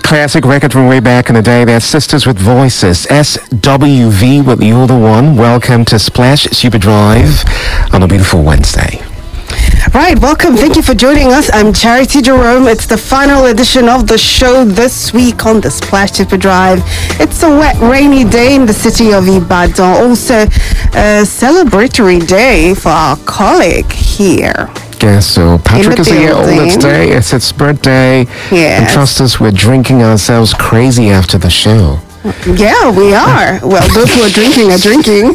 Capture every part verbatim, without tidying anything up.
classic record from way back in the day. That's Sisters with Voices, S W V with You're the One. Welcome to Splash Super Drive on a beautiful Wednesday. Right, welcome. Thank you for joining us. I'm Charity Jerome. It's the final edition of the show this week on the Splash Super Drive. It's a wet, rainy day in the city of Ibadan. Also, a celebratory day for our colleague here. Yeah, so Patrick is a year older today. It's its birthday. Yes. And trust us, we're drinking ourselves crazy after the show. Yeah, we are. Well, those who are drinking are drinking.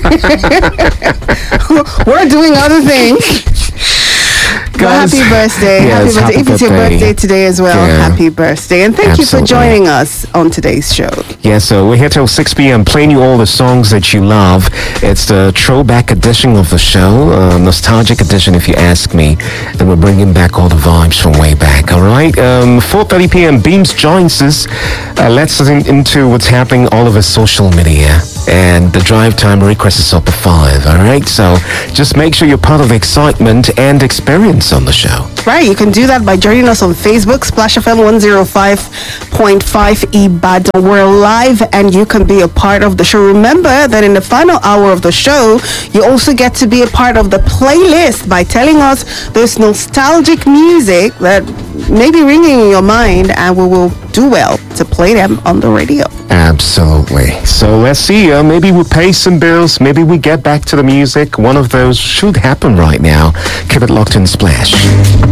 We're doing other things. Well, happy birthday. Yes, happy birthday. happy If it's your birthday. birthday today as well, Yeah. happy birthday. And thank Absolutely. you for joining us on today's show. Yeah, so we're here till six p.m. playing you all the songs that you love. It's the throwback edition of the show, uh, nostalgic edition if you ask me. And we're bringing back all the vibes from way back, all right? Um, four thirty p.m. Beams joins us. Uh, let's in, into what's happening all over social media. And the drive time request is up at five, all right? So just make sure you're part of the excitement and experience on the show. Right, you can do that by joining us on Facebook, Splash F M one oh five point five Ibadan. We're live and you can be a part of the show. Remember that in the final hour of the show, you also get to be a part of the playlist by telling us those nostalgic music that may be ringing in your mind, and we will do well to play them on the radio. Absolutely. So let's see. Uh, maybe we pay some bills. Maybe we get back to the music. One of those should happen right now. Keep it locked in Splash.